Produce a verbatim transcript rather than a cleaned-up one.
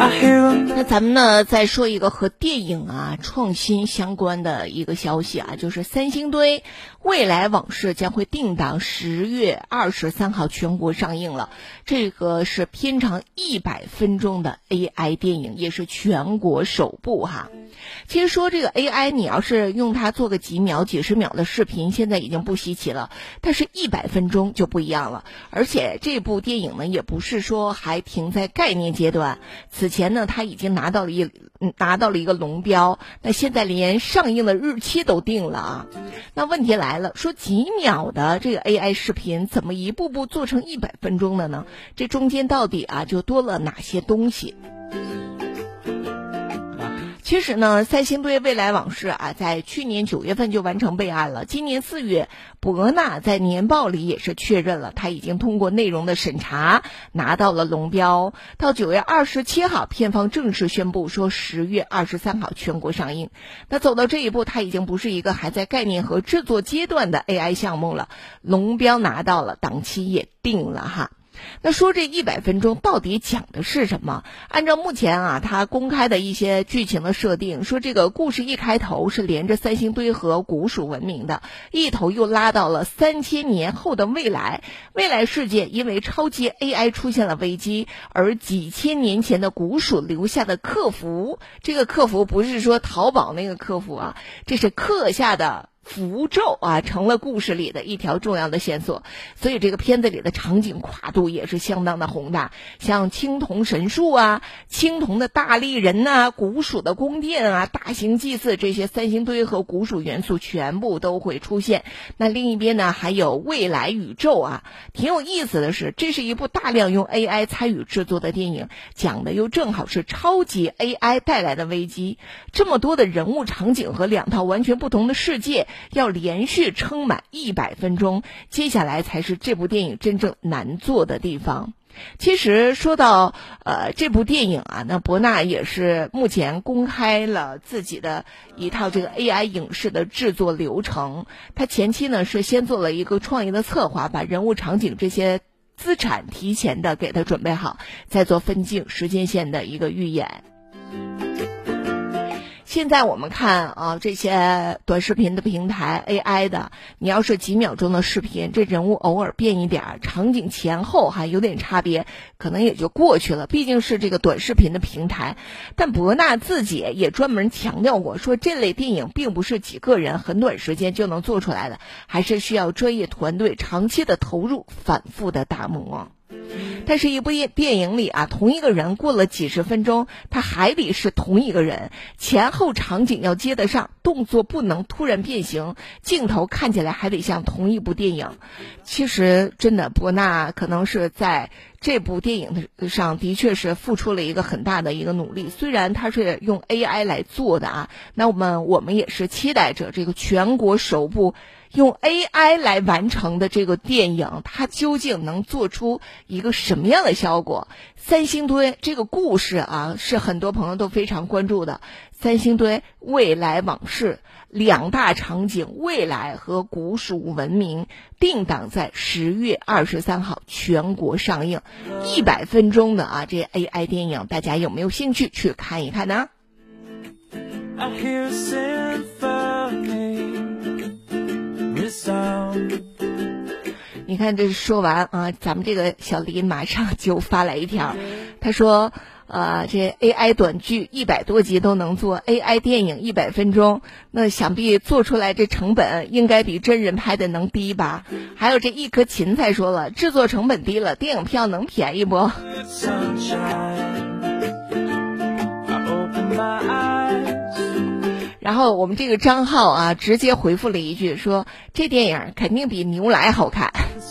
那咱们呢再说一个和电影啊创新相关的一个消息啊，就是三星堆未来往事将会定档十月二十三号全国上映了。这个是片长一百分钟的 A I 电影，也是全国首部哈。其实说这个 A I 你要是用它做个几秒几十秒的视频现在已经不稀奇了，但是一百分钟就不一样了。而且这部电影呢也不是说还停在概念阶段，此前呢它已经拿到了一拿到了一个龙标，那现在连上映的日期都定了啊。那问题来了，说几秒的这个 A I 视频怎么一步步做成一百分钟的呢？这中间到底啊就多了哪些东西？其实呢，三星堆未来往事啊，在去年九月份就完成备案了。今年四月，博纳在年报里也是确认了，他已经通过内容的审查，拿到了龙标。到九月二十七号，片方正式宣布说，十月二十三号全国上映。那走到这一步，它已经不是一个还在概念和制作阶段的 A I 项目了，龙标拿到了，档期也定了哈。那说这一百分钟到底讲的是什么？按照目前啊他公开的一些剧情的设定，说这个故事一开头是连着三星堆和古蜀文明的，一头又拉到了三千年后的未来。未来世界因为超级 A I 出现了危机，而几千年前的古蜀留下的客服，这个客服不是说淘宝那个客服啊，这是刻下的符咒啊，成了故事里的一条重要的线索。所以这个片子里的场景跨度也是相当的宏大，像青铜神树啊、青铜的大力人啊、古蜀的宫殿啊、大型祭祀，这些三星堆和古蜀元素全部都会出现。那另一边呢，还有未来宇宙啊。挺有意思的是，这是一部大量用 A I 参与制作的电影，讲的又正好是超级 A I 带来的危机。这么多的人物场景和两套完全不同的世界，要连续撑满一百分钟，接下来才是这部电影真正难做的地方。其实说到呃这部电影啊，那博纳也是目前公开了自己的一套这个 A I 影视的制作流程。他前期呢是先做了一个创意的策划，把人物场景这些资产提前的给他准备好，再做分镜时间线的一个预演。现在我们看啊，这些短视频的平台 A I 的，你要是几秒钟的视频，这人物偶尔变一点，场景前后还有点差别，可能也就过去了，毕竟是这个短视频的平台。但博纳自己也专门强调过，说这类电影并不是几个人很短时间就能做出来的，还是需要专业团队长期的投入，反复的打磨。但是一部电影里啊，同一个人过了几十分钟，他还得是同一个人，前后场景要接得上，动作不能突然变形，镜头看起来还得像同一部电影。其实真的博纳可能是在这部电影上的确是付出了一个很大的一个努力，虽然他是用 A I 来做的啊，那我们我们也是期待着这个全国首部用 A I 来完成的这个电影，它究竟能做出一个什么样的效果？三星堆这个故事啊，是很多朋友都非常关注的。三星堆未来往事两大场景，未来和古蜀文明，定档在十月二十三号全国上映，一百分钟的啊，这 A I 电影，大家有没有兴趣去看一看呢？ I hear a symphony.你看这说完啊，咱们这个小林马上就发来一条，他说呃，这 A I 短剧一百多集都能做 A I 电影一百分钟，那想必做出来这成本应该比真人拍的能低吧。还有这一颗芹菜说了，制作成本低了，电影票能便宜不？然后我们这个张浩啊，直接回复了一句说，这电影肯定比牛来好看。